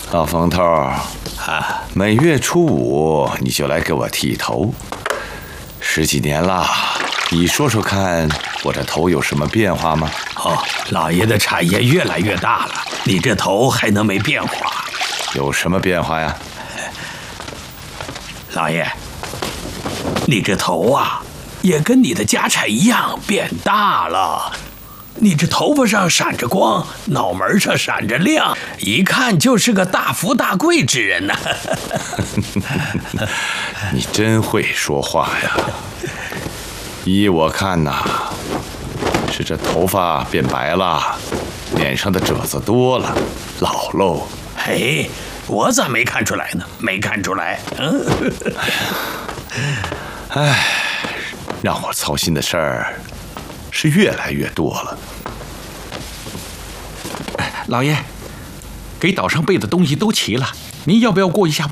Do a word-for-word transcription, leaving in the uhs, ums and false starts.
老冯头啊，每月初五你就来给我剃头，十几年了，你说说看，我这头有什么变化吗？ 哦，老爷的产业越来越大了，你这头还能没变化？ 有什么变化呀？ 老爷，你这头啊，也跟你的家产一样变大了。你这头发上闪着光，脑门上闪着亮，一看就是个大富大贵之人呐、 啊。你真会说话呀！依我看呐，是这头发变白了，脸上的褶子多了，老喽。 嘿，我咋没看出来呢？没看出来。嗯。 唉，让我操心的事儿是越来越多了。 老爷，给岛上备的东西都齐了，您要不要过一下